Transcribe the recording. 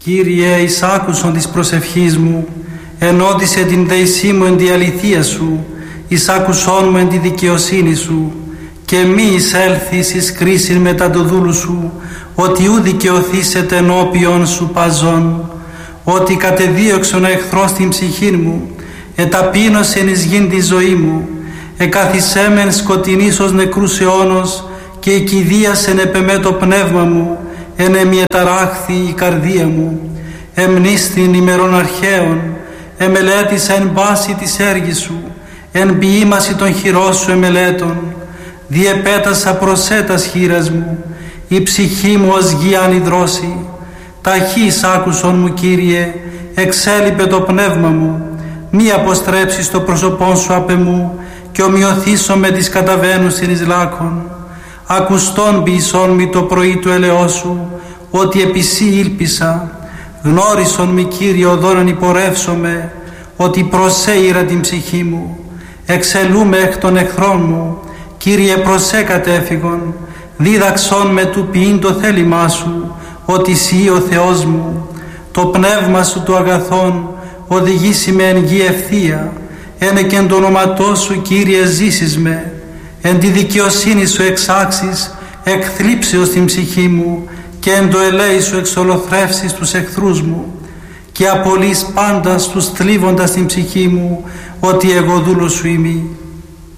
Κύριε, εις άκουσον της προσευχής μου, ενώντισε την δεησή μου εν τη αληθεία σου, εις άκουσόν μου εν τη δικαιοσύνη σου, και μη εισέλθεις εις κρίσιν μετά το δούλου σου, ότι ου δικαιωθήσετε ενώπιον σου παζών, ότι κατεδίωξον ο εχθρός την ψυχή μου, εταπείνωσεν εις γην τη ζωή μου, εκαθισέμεν σκοτεινής ως νεκρούς αιώνος, και εκηδίασεν επεμέ το πνεύμα μου, εν εμιεταράχθη η καρδία μου, εμνίστην ημερών αρχαίων, εμελέτησα εν πάση της έργης σου, εν ποιήμαση των χειρών σου εμελέτων, διεπέτασα προσέτας χείρας μου, η ψυχή μου ως γη ανιδρώση, ταχύς άκουσον μου Κύριε, εξέλιπε το πνεύμα μου, μη αποστρέψεις το πρόσωπόν σου απ' εμού, και ομοιωθήσω με τις καταβαίνουσιν εις λάκων. Ακουστόν ποιησόν μη το πρωί του ελεός σου, ότι επί σύ ήλπισα, γνώρισον μη Κύριε οδόν υπορεύσομαι, ότι προσέειρα την ψυχή μου, εξελούμε εκ των εχθρών μου, Κύριε προσέ κατέφυγον, δίδαξον με του ποιήν το θέλημά σου, ότι σύ ο Θεός μου, το πνεύμα σου το αγαθόν, οδηγήσει με εν γη ευθεία, ένεκεν το όνοματό σου Κύριε ζήσεις με, εν τη δικαιοσύνη σου εξάξεις, εκθλίψεως την ψυχή μου, και εν το ελέη σου εξολοθρεύσεις τους εχθρούς μου, και απολύς πάντα στους θλίβοντας την ψυχή μου, ότι εγώ δούλος σου είμαι.